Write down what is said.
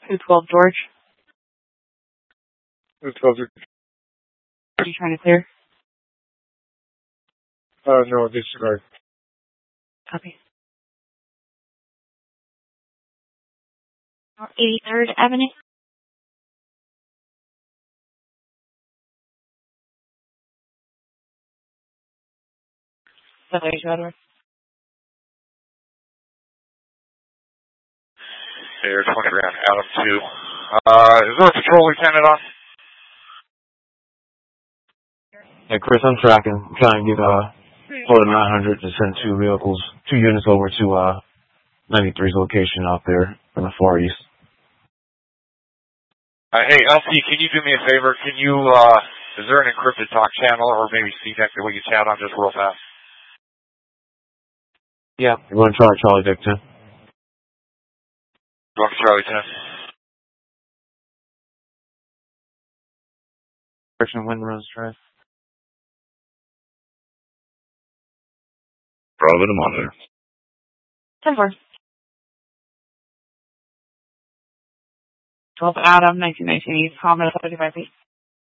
212 George. 212 George. Are you trying to clear? No, disregard. Copy. 83rd Avenue. Edward. Air 20 grand, Adam 2. Is there a patrol lieutenant on? Hey, Chris, I'm tracking. I'm trying to get Florida 900 to send two units over to 93's location out there in the Far East. Hey, LC, can you do me a favor? Can you, is there an encrypted talk channel or maybe CTEC that we can chat on just real fast? Yeah. You want to try Charlie Dick 10? Going to Charlie 10. Direction Windrose Drive. Bravo to monitor. 10-4. 12 Adam, 1919 East, Common 35 feet.